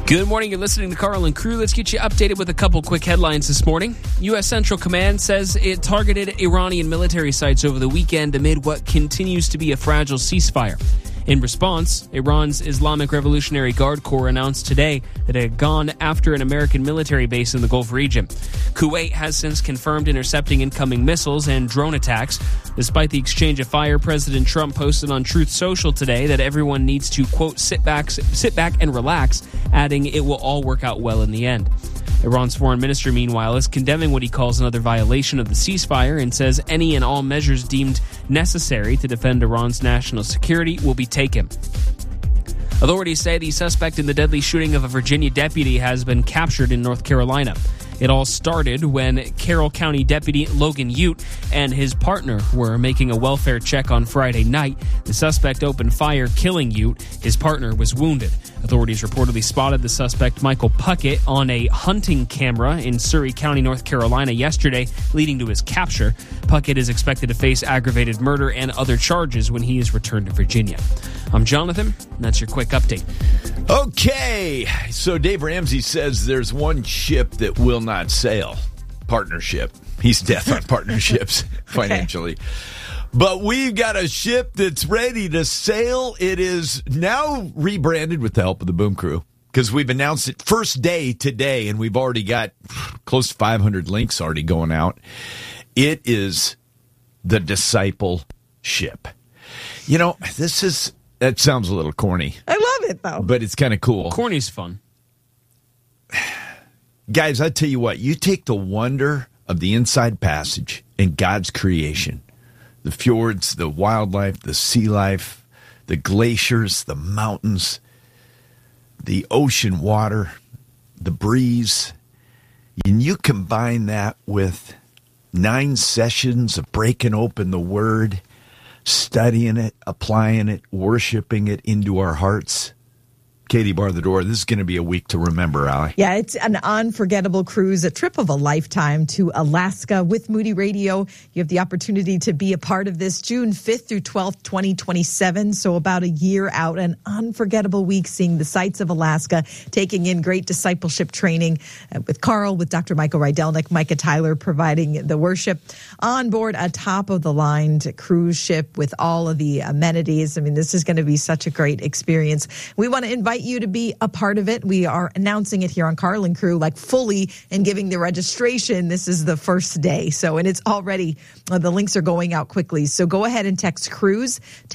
Good morning. You're listening to Carl and Crew. Let's get you updated with a couple quick headlines this morning. U.S. Central Command says it targeted Iranian military sites over the weekend amid what continues to be a fragile ceasefire. In response, Iran's Islamic Revolutionary Guard Corps announced today that it had gone after an American military base in the Gulf region. Kuwait has since confirmed intercepting incoming missiles and drone attacks. Despite the exchange of fire, President Trump posted on Truth Social today that everyone needs to, quote, sit back and relax, adding it will all work out well in the end. Iran's foreign minister, meanwhile, is condemning what he calls another violation of the ceasefire and says any and all measures deemed necessary to defend Iran's national security will be taken. Authorities say the suspect in the deadly shooting of a Virginia deputy has been captured in North Carolina. It all started when Carroll County Deputy Logan Ute and his partner were making a welfare check on Friday night. The suspect opened fire, killing Ute. His partner was wounded. Authorities reportedly spotted the suspect, Michael Puckett, on a hunting camera in Surry County, North Carolina yesterday, leading to his capture. Puckett is expected to face aggravated murder and other charges when he is returned to Virginia. I'm Jonathan, and that's your quick update. Okay, so Dave Ramsey says there's one ship that will not sail. Partnership. He's death on partnerships financially. But we've got a ship that's ready to sail. It is now rebranded with the help of the Boom Crew because we've announced it first day today, and we've already got close to 500 links already going out. It is the Disciple ship. You know, that sounds a little corny. I love it, though. But it's kind of cool. Corny's fun. Guys, I tell you what, you take the wonder of the Inside Passage and God's creation, the fjords, the wildlife, the sea life, the glaciers, the mountains, the ocean water, the breeze, and you combine that with 9 sessions of breaking open the Word, studying it, applying it, worshiping it into our hearts. Katie, bar the door. This is going to be a week to remember, Allie. Yeah, it's an unforgettable cruise, a trip of a lifetime to Alaska with Moody Radio. You have the opportunity to be a part of this June 5th through 12th, 2027. So about a year out, an unforgettable week seeing the sights of Alaska, taking in great discipleship training with Carl, with Dr. Michael Rydelnik, Micah Tyler providing the worship on board a top-of-the-line cruise ship with all of the amenities. I mean, this is going to be such a great experience. We want to invite you to be a part of it. We are announcing it here on Carl and Crew, like fully, and giving the registration. This is the first day. So, and it's already, the links are going out quickly. So go ahead and text Cruise to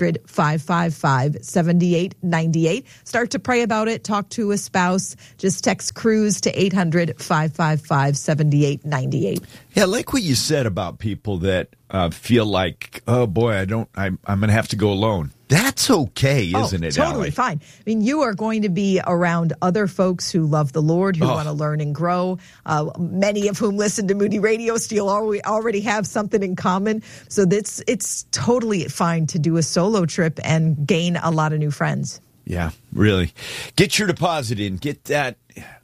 800-555-7898. Start to pray about it. Talk to a spouse. Just text Cruise to 800-555-7898. Yeah, like what you said about people that feel like, oh boy, I'm going to have to go alone. That's okay, isn't it, totally Allie? Fine. I mean, you are going to be around other folks who love the Lord, who want to learn and grow, many of whom listen to Moody Radio, so you'll already have something in common. So it's totally fine to do a solo trip and gain a lot of new friends. Yeah, really. Get your deposit in. Get that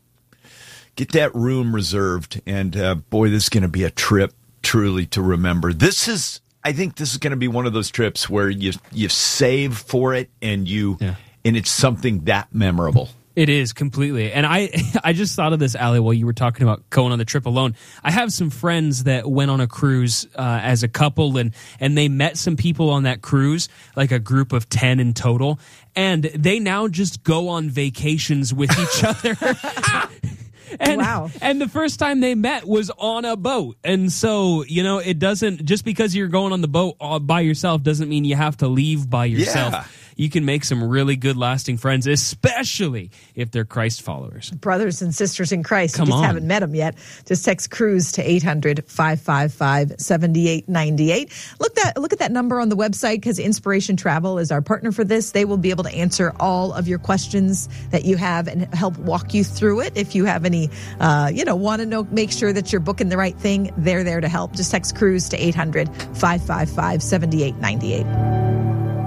room reserved. And, boy, this is going to be a trip truly to remember. I think this is going to be one of those trips where you save for it and it's something that memorable. It is completely. And I just thought of this, Allie, while you were talking about going on the trip alone. I have some friends that went on a cruise as a couple, and they met some people on that cruise, like a group of 10 in total, and they now just go on vacations with each other. Wow. And the first time they met was on a boat. And so, it doesn't, just because you're going on the boat by yourself doesn't mean you have to leave by yourself. Yeah. You can make some really good lasting friends, especially if they're Christ followers. Brothers and sisters in Christ. Come you just on. haven't met them yet. Just text Cruise to 800-555-7898. Look at that number on the website, because Inspiration Travel is our partner for this. They will be able to answer all of your questions that you have and help walk you through it. If you have any, want to know, make sure that you're booking the right thing, they're there to help. Just text Cruise to 800-555-7898.